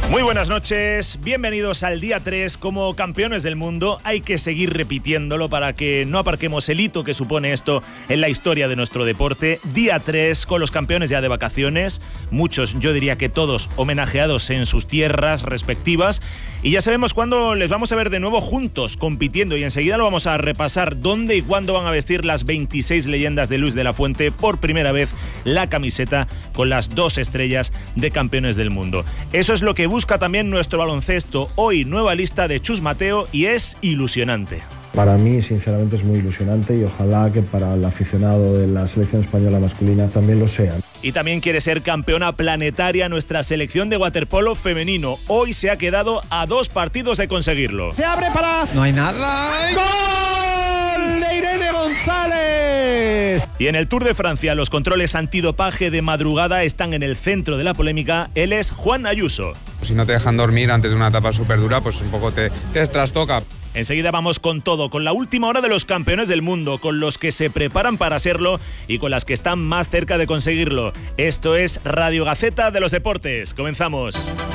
Muy buenas noches, bienvenidos al día 3 como campeones del mundo. Hay que seguir repitiéndolo para que no aparquemos el hito que supone esto en la historia de nuestro deporte. Día 3 con los campeones ya de vacaciones, muchos, yo diría que todos, homenajeados en sus tierras respectivas. Y ya sabemos cuándo les vamos a ver de nuevo juntos, compitiendo, y enseguida lo vamos a repasar dónde y cuándo van a vestir las 26 leyendas de Luis de la Fuente por primera vez la camiseta con las 2 estrellas de campeones del mundo. Eso es lo que busca también nuestro baloncesto. Hoy nueva lista de Chus Mateo y es ilusionante. Para mí, sinceramente, es muy ilusionante y ojalá que para el aficionado de la selección española masculina también lo sea. Y también quiere ser campeona planetaria nuestra selección de waterpolo femenino. Hoy se ha quedado a 2 partidos de conseguirlo. Se abre para... No hay nada. ¡Gol de Irene González! Y en el Tour de Francia, los controles antidopaje de madrugada están en el centro de la polémica. Él es Juan Ayuso. Si no te dejan dormir antes de una etapa súper dura, pues un poco te trastoca. Enseguida vamos con todo, con la última hora de los campeones del mundo, con los que se preparan para serlo y con las que están más cerca de conseguirlo. Esto es Radio Gaceta de los Deportes. Comenzamos.